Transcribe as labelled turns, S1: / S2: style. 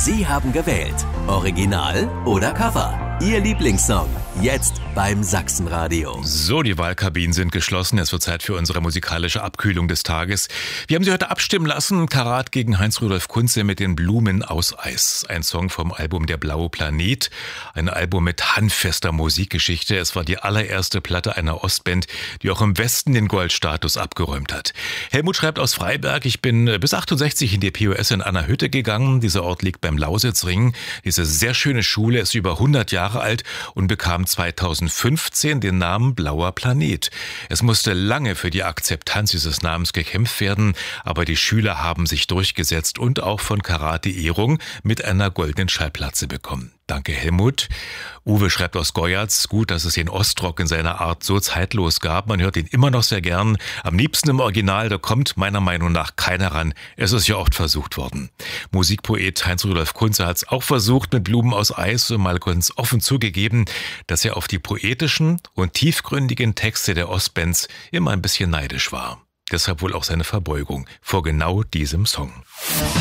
S1: Sie haben gewählt. Original oder Cover? Ihr Lieblingssong. Jetzt beim Sachsenradio.
S2: So, die Wahlkabinen sind geschlossen. Es wird Zeit für unsere musikalische Abkühlung des Tages. Wir haben Sie heute abstimmen lassen. Karat gegen Heinz-Rudolf Kunze mit den Blumen aus Eis. Ein Song vom Album Der blaue Planet. Ein Album mit handfester Musikgeschichte. Es war die allererste Platte einer Ostband, die auch im Westen den Goldstatus abgeräumt hat. Helmut schreibt aus Freiberg: Ich bin bis 68 in die POS in Anna-Hütte gegangen. Dieser Ort liegt beim Lausitzring. Diese sehr schöne Schule ist über 100 Jahre alt und bekam 2015 den Namen Blauer Planet. Es musste lange für die Akzeptanz dieses Namens gekämpft werden, aber die Schüler haben sich durchgesetzt und auch von Karat die Ehrung mit einer goldenen Schallplatte bekommen. Danke, Helmut. Uwe schreibt aus Goyatz: Gut, dass es den Ostrock in seiner Art so zeitlos gab. Man hört ihn immer noch sehr gern. Am liebsten im Original, da kommt meiner Meinung nach keiner ran. Es ist ja oft versucht worden. Musikpoet Heinz-Rudolf Kunze hat es auch versucht mit Blumen aus Eis und mal ganz offen zugegeben, dass er auf die poetischen und tiefgründigen Texte der Ostbands immer ein bisschen neidisch war. Deshalb wohl auch seine Verbeugung vor genau diesem Song.